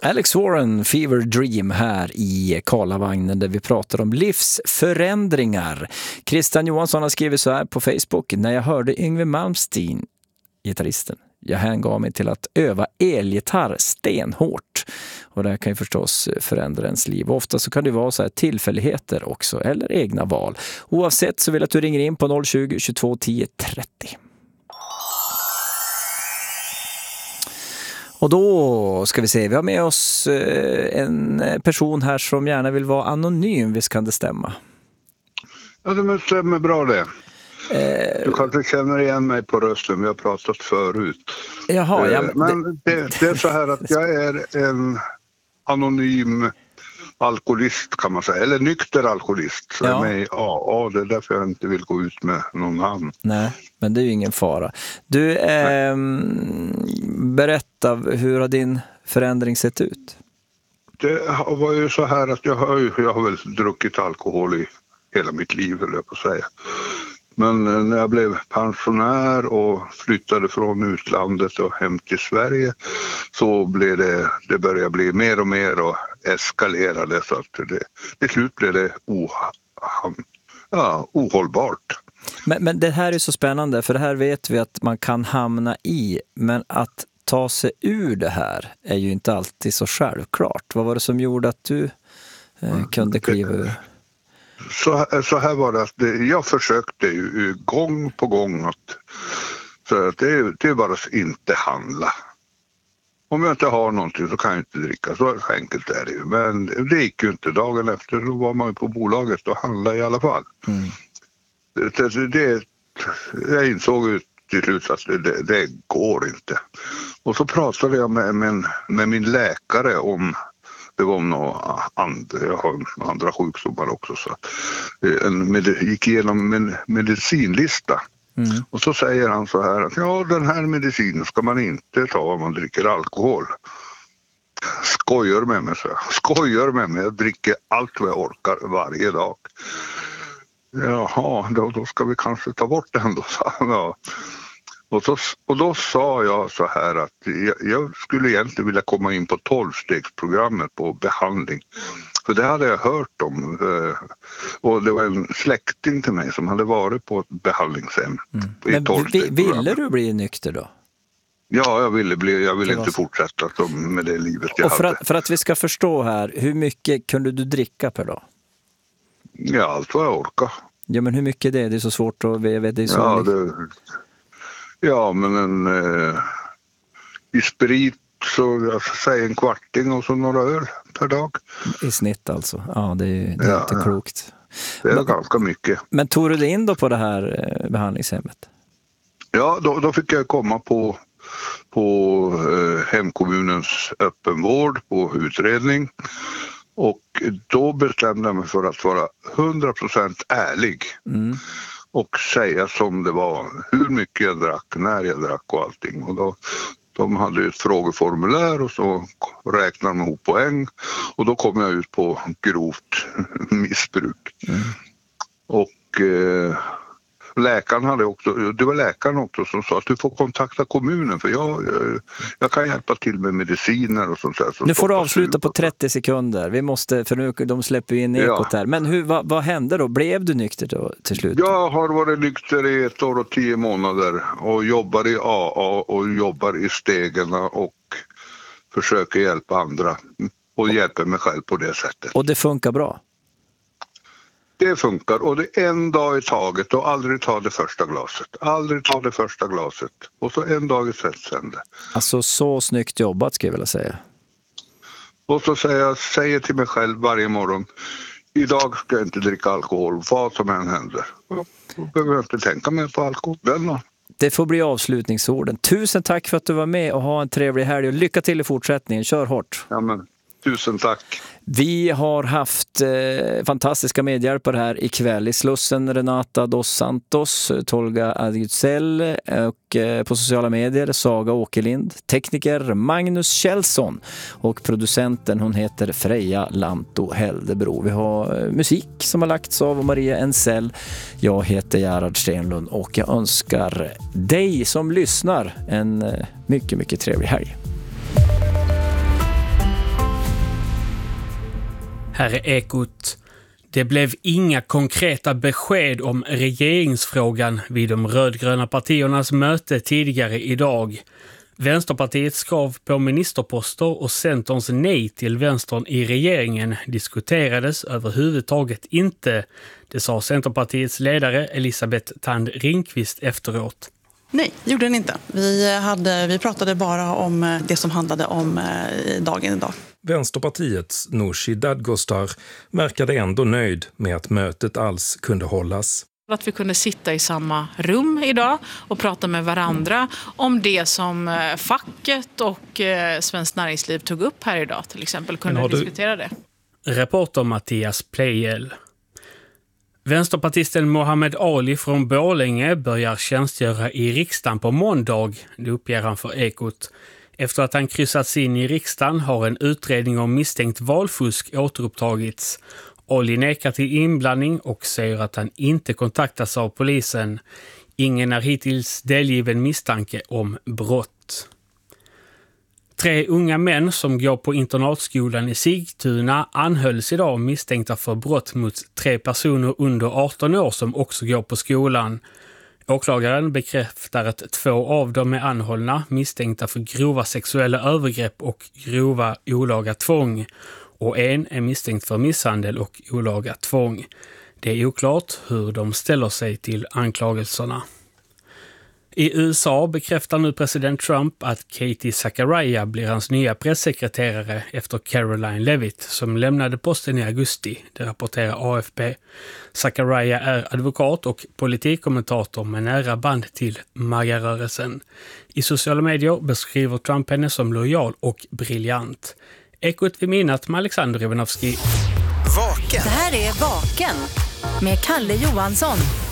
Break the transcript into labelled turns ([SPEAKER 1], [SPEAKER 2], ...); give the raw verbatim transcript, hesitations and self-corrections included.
[SPEAKER 1] Alex Warren, Fever Dream här i Karlavagnen där vi pratar om livsförändringar. Christian Johansson har skrivit så här på Facebook: när jag hörde Yngwie Malmsteen, gitarristen, jag hängav mig till att öva elgitarr stenhårt. Och det här kan ju förstås förändra ens liv. Ofta så kan det vara så här tillfälligheter också, eller egna val. Oavsett så vill jag att du ringer in på noll tjugo, tjugotvå, tio, trettio. Och då ska vi se, vi har med oss en person här som gärna vill vara anonym, visst kan det stämma?
[SPEAKER 2] Ja, det stämmer bra det.
[SPEAKER 1] Eh,
[SPEAKER 2] du kanske känner igen mig på rösten, vi har pratat förut.
[SPEAKER 1] Jaha,
[SPEAKER 2] eh,
[SPEAKER 1] ja,
[SPEAKER 2] men det, det är så här att jag är en anonym alkoholist kan man säga, eller nykter alkoholist. Så
[SPEAKER 1] ja.
[SPEAKER 2] är med i A A, det är därför jag inte vill gå ut med någon namn.
[SPEAKER 1] Nej, men det är ju ingen fara. Du, eh, berätta, hur har din förändring sett ut?
[SPEAKER 2] Det var ju så här att jag har, ju, jag har väl druckit alkohol i hela mitt liv, eller jag på att säga. Men när jag blev pensionär och flyttade från utlandet och hem till Sverige så blev det, det började bli mer och mer och eskalerade så att det, till slut blev det oh, ja, ohållbart.
[SPEAKER 1] Men, men det här är så spännande, för det här vet vi att man kan hamna i, men att ta sig ur det här är ju inte alltid så självklart. Vad var det som gjorde att du eh, kunde kliva ur?
[SPEAKER 2] Så, så här var det att det, jag försökte ju gång på gång att, så att det, det är bara att inte handla. Om jag inte har någonting så kan jag inte dricka, så enkelt är det ju. Men det gick ju inte. Dagen efter då var man ju på bolaget och handlade i alla fall. Mm. Det, det, jag insåg ju till slut att det, det går inte. Och så pratade jag med, med, med min läkare om det var några andra, jag har andra sjukdomar också. Så en med, gick igenom en medicinlista. Mm. Och så säger han så här att ja, den här medicinen ska man inte ta om man dricker alkohol. Skojar med mig, så jag. Skojar med mig, jag dricker allt vad jag orkar varje dag. Jaha, då, då ska vi kanske ta bort den då, sa han. Ja. Och, så, och då sa jag så här att jag, jag skulle egentligen vilja komma in på tolvstegsprogrammet på behandling. För det hade jag hört om. Och det var en släkting till mig som hade varit på ett behandlingshem. Mm.
[SPEAKER 1] Men ville du bli nykter då?
[SPEAKER 2] Ja, jag ville, bli, jag ville inte fortsätta med det livet jag
[SPEAKER 1] och för
[SPEAKER 2] hade.
[SPEAKER 1] Att, för att vi ska förstå här, hur mycket kunde du dricka per dag?
[SPEAKER 2] Ja, allt vad jag orkar.
[SPEAKER 1] Ja, men hur mycket är det? Det är så svårt att veta. Det är så
[SPEAKER 2] ja, det, ja, men en, eh, i sprit så jag säger en kvarting och så några öl per dag.
[SPEAKER 1] I snitt alltså. Ja, det är, det är
[SPEAKER 2] ja,
[SPEAKER 1] inte klokt.
[SPEAKER 2] Det är
[SPEAKER 1] men,
[SPEAKER 2] ganska mycket.
[SPEAKER 1] Men tog du dig in då på det här eh, behandlingshemmet?
[SPEAKER 2] Ja, då, då fick jag komma på, på eh, hemkommunens öppenvård på utredning. Och då bestämde jag mig för att vara hundra procent ärlig. Mm. Och säga som det var, hur mycket jag drack, när jag drack och allting. Och då, de hade ett frågeformulär och så räknade de ihop poäng. Och då kom jag ut på grovt missbruk. Mm. Och eh, läkaren hade också, det var läkaren också som sa att du får kontakta kommunen för jag, jag, jag kan hjälpa till med mediciner och sånt där. Så
[SPEAKER 1] nu får du avsluta på trettio sekunder. Vi måste, för nu de släpper ju in ekot ja. här. Men hur, vad, vad hände då? Blev du nykter då till slut?
[SPEAKER 2] Jag har varit nykter i ett år och tio månader och jobbar i A A och jobbar i Stegarna och försöker hjälpa andra och hjälper mig själv på det sättet.
[SPEAKER 1] Och det funkar bra?
[SPEAKER 2] Det funkar och det är en dag i taget och aldrig ta det första glaset. Aldrig ta det första glaset. Och så en dag i sänd.
[SPEAKER 1] Alltså så snyggt jobbat ska jag vilja säga.
[SPEAKER 2] Och så säger jag säger till mig själv varje morgon. Idag ska jag inte dricka alkohol, vad som än händer. Då behöver jag inte tänka mer på alkohol.
[SPEAKER 1] Det får bli avslutningsorden. Tusen tack för att du var med och ha en trevlig helg. Och lycka till i fortsättningen. Kör hårt.
[SPEAKER 2] Ja, men, tusen tack.
[SPEAKER 1] Vi har haft eh, fantastiska medhjälpare här ikväll. I Slussen Renata dos Santos, Tolga Adjutsell och eh, på sociala medier Saga Åkerlind. Tekniker Magnus Kjellson och producenten hon heter Freja Lanto Heldebro. Vi har eh, musik som har lagts av Maria Ensell. Jag heter Gerhard Stenlund och jag önskar dig som lyssnar en eh, mycket, mycket trevlig helg.
[SPEAKER 3] Här är Ekot. Det blev inga konkreta besked om regeringsfrågan vid de rödgröna partiernas möte tidigare idag. Vänsterpartiets krav på ministerposter och Centerns nej till vänstern i regeringen diskuterades överhuvudtaget inte. Det sa Centerpartiets ledare Elisabeth Thand Ringqvist efteråt.
[SPEAKER 4] Nej, det gjorde den inte. Vi, hade, vi pratade bara om det som handlade om dagen idag.
[SPEAKER 5] Vänsterpartiets Nooshi Dadgostar verkade ändå nöjd med att mötet alls kunde hållas.
[SPEAKER 6] Att vi kunde sitta i samma rum idag och prata med varandra om det som facket och Svenskt Näringsliv tog upp här idag till exempel. Kunde du... diskutera det.
[SPEAKER 3] Reporter Mattias Plejel. Vänsterpartisten Mohammed Ali från Borlänge börjar tjänstgöra i riksdagen på måndag, det uppger han för Ekot. Efter att han kryssats in i riksdagen har en utredning om misstänkt valfusk återupptagits. Ali nekar till inblandning och säger att han inte kontaktas av polisen. Ingen är hittills delgiven misstanke om brott. Tre unga män som går på internatskolan i Sigtuna anhölls idag misstänkta för brott mot tre personer under arton år som också går på skolan. Åklagaren bekräftar att två av dem är anhållna misstänkta för grova sexuella övergrepp och grova olaga tvång. Och en är misstänkt för misshandel och olaga tvång. Det är oklart hur de ställer sig till anklagelserna. I U S A bekräftar nu president Trump att Katie Zachariah blir hans nya pressekreterare efter Caroline Levitt som lämnade posten i augusti, det rapporterar A F P. Zachariah är advokat och politikkommentator med nära band till MAGA-rörelsen. I sociala medier beskriver Trump henne som lojal och briljant. Ekot vid minnet med Alexander Ivanovski.
[SPEAKER 7] Vaken. Det här är Vaken med Kalle Johansson.